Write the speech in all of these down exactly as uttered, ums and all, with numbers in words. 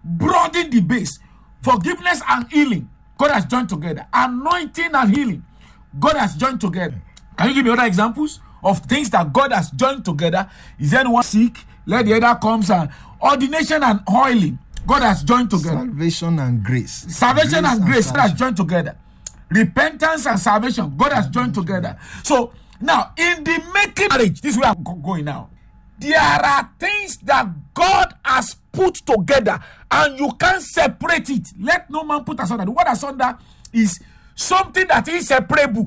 broaden the base. Forgiveness and healing, God has joined together. Anointing and healing, God has joined together. Can you give me other examples of things that God has joined together? Is anyone sick? Let the other comes. And ordination and oiling, God has joined together. Salvation and grace. Salvation grace and grace, and God has joined together. Repentance and salvation, God has joined together. So now, in the making marriage, this is where I'm going now. There are things that God has put together, and you can't separate it. Let no man put asunder. The word asunder is something that is separable.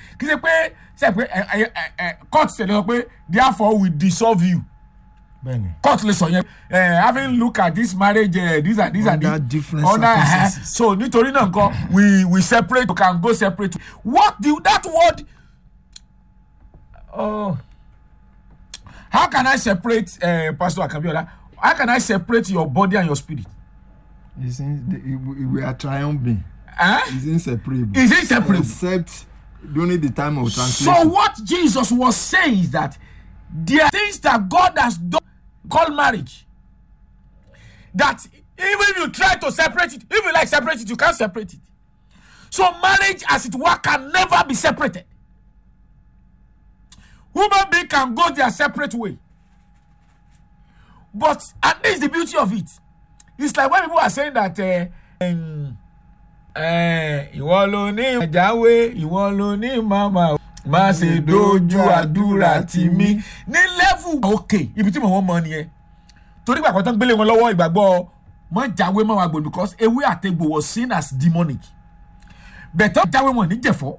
Therefore, we dissolve you. Court lesson. Uh, having looked at this marriage, uh, these are these under are the different under, uh, circumstances. so nítorí náà nǹkan, we we separate. We can go separate. What do that word? Oh, how can I separate, uh, Pastor Akabiola? How can I separate your body and your spirit? It's in, we are triumphing. Huh? It's inseparable. It's inseparable. Except during the time of translation. So what Jesus was saying is that there are things that God has done called marriage, that even if you try to separate it, if you like separate it, you can't separate it. So marriage, as it were, can never be separated. Human beings can go their separate way. But and this is the beauty of it. It's like when people are saying that uh, um, ìwọ ló ní àjáwé, ìwọ ló ní màmá, má ṣe dojú àdúrà tì mí ní level okay ibi tí mo wọ́n mọ nìyẹn. Torí ìgbà kan tán gbélé wọn lọ́wọ́ ìgbàgbọ́ mọ́ jáwé mọ́ wa gbòdì because ewé àtegbò was seen as demonic. Bẹ̀tẹ̀ jáwé wọn ní jẹ̀fọ́,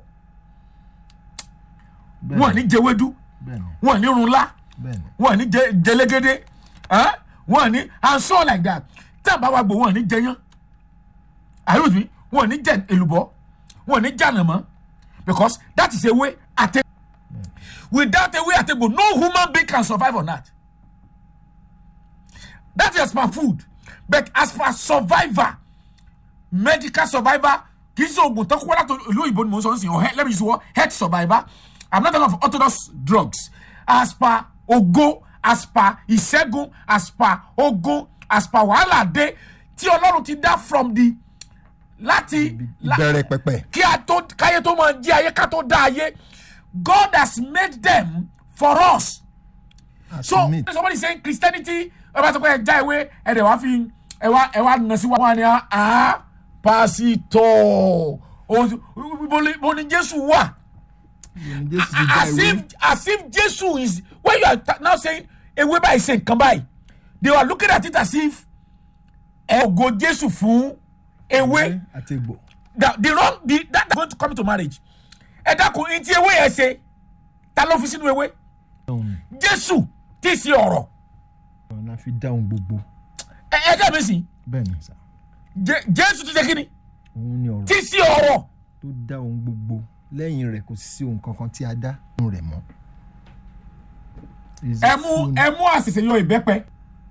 wọn ní jẹwédú, wọn ní runlá, wọn ní jẹlégédé, wọn ní and so like that. Tẹ́ bá wa gbò wọn ní jẹyán. Are you with me? Wọn ní jẹ èlùbọ́, wọn ní jànàmọ́, because that is a way àtegbò. Without a way àtegbò, no human being can survive on that. That is as for food. But as for survivor, medical survivor, kì í ṣe oògùn tó kó láti ìlú òyìnbó ni mo sọ ń sìn, or let me use the word health survivor. I'm not talking of orthodox drugs. As per Ògo, as per ìṣẹ́gun, as per ogun, as per wàhálà dé tí Ọlọ́run ti dá from the láti bẹ̀rẹ̀ pẹ̀pẹ̀. kí a tó káyé tó máa jí ayé ká tó dá ayé. God has made them for us. As So meat. somebody saying Christianity, ọba sọ pé ẹ já ewé ẹ dẹ̀ wá fi ẹ wá ẹ wá nà sí wa ni ah pásítọ̀ o ní Jésù wà. As if as if Jesus is when you are now saying ewé báyìí ṣe nǹkan báyìí, they were looking at it as if ẹ go Jésù fún ewé. Àtegbò. The, the wrong the that going to come to marriage. Ẹ dákun ntí ewé yẹn ṣe ta ló fi sínú ewé? Jésù tí sí ọ̀rọ̀. Ọ̀nà fi dáhùn gbogbo. Ẹ ẹ dá mi sí. Bẹ́ẹ̀ni sá. Jésù ti ṣe kí ni? Òun ni ọ̀rọ̀ Tí sí ọ̀rọ̀. tó dá ohun gbogbo. Lẹ́yìn rẹ̀ kò sí ohun kankan tí a dá nínú rẹ̀ mọ́. Ẹ mú ẹ mú àṣìṣe yọ ìbẹ́pẹ.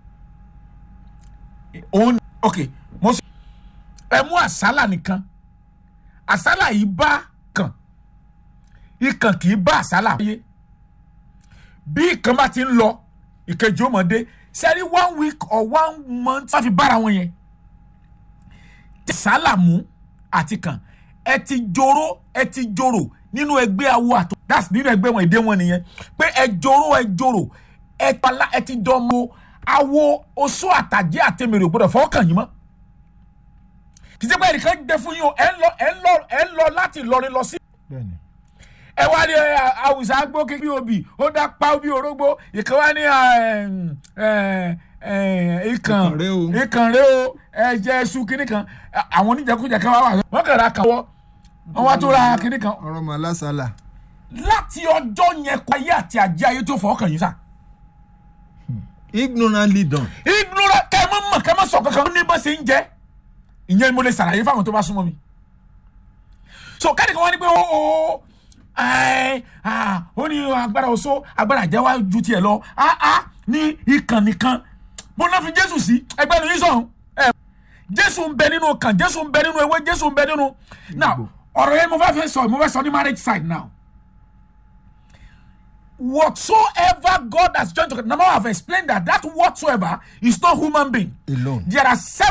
Òun okay mo sọ ẹ mú àsálà nìkan. Àsálà yìí bá kàn. Ìkàn kì í bá àsálà wáyé. Bí ìkan bá ti ń lọ ìkejì ọmọdé sẹ́rí one week or one month wọ́n fi bára wọn yẹn. Àsálà mú àti kàn ẹ ti joro ẹ ti joro nínú ẹgbẹ́ awo àtọ that's nínú ẹgbẹ́ wọn èdè wọn nìyẹn pé ẹ joro ẹ joro ẹ pala ẹ ti dọmọ awo oṣó àtàjẹ́ àtẹmẹrẹ gbọ́dọ̀ fọkàn yín mọ́ kì í ṣe pé ẹnìkan gbé fún yín o ẹ ń lọ ẹ ń lọ ẹ ń lọ láti Ìlọrin lọ sí. Bẹ́ẹ̀ni. Ẹ wá ní àwùsá gbó kékeré obì ó dá pa bí orógbó ìkan wá ní ìkàn ìkàn rẹ o ẹ̀jẹ̀ ẹṣu kínní kan àwọn oníjẹkújẹ kan wá wà wọ́n kàn ra kàn wọ́ wọ́n wá tó ra kínní kan. Ọ̀rọ̀ mà lásàlà. Láti ọjọ́ yẹn kọ ayé àti àjẹ́ ayé tó fọwọ́ kàn yín sá. Ignorantly done. Ignorant kẹ́ ẹ mọ̀ mọ̀ kẹ́ ẹ mọ̀ sọ kankan ní bá ṣe ń jẹ́ ìyẹn mo lè ṣàlàyé fáwọn tó bá súnmọ́ mi. So kẹ́ni kan wá ní pé ó ó ó ní agbára oṣó agbára àjẹ́ wá ju tiẹ̀ lọ ní ìkàn nìkan mo náà fi Jésù sí ẹgbẹ́ nu yín sọ̀hún. Jésù ń bẹ nínú kan Jésù ń bẹ nínú ewé Jésù ń bẹ nínú. Now ọ̀rọ̀ yẹn mo fẹ́ fẹ́ sọ mo fẹ́ sọ ní marriage side now. Whatsoever God has joined together, now I have explained that that whatsoever is not human being alone. There are seven